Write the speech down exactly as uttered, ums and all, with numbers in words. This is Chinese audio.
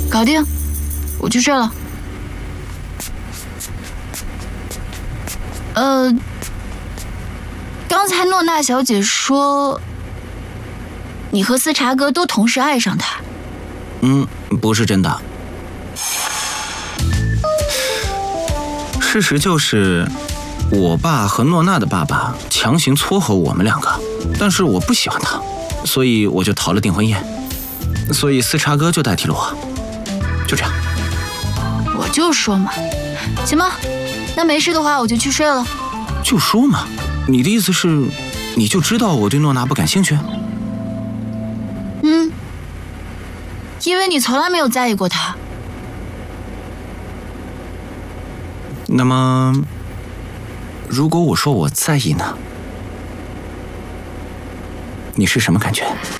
搞定，我去睡了。呃，刚才诺娜小姐说，你和斯查格都同时爱上他。 嗯，不是真的。事实就是，我爸和诺娜的爸爸强行撮合我们两个，但是我不喜欢他，所以我就逃了订婚宴，所以斯查格就代替了我，就这样。 我就说嘛，行吧，那没事的话我就去睡了。 就说嘛，你的意思是，你就知道我对诺娜不感兴趣？ 嗯，因为你从来没有在意过她。 那么，如果我说我在意呢？你是什么感觉？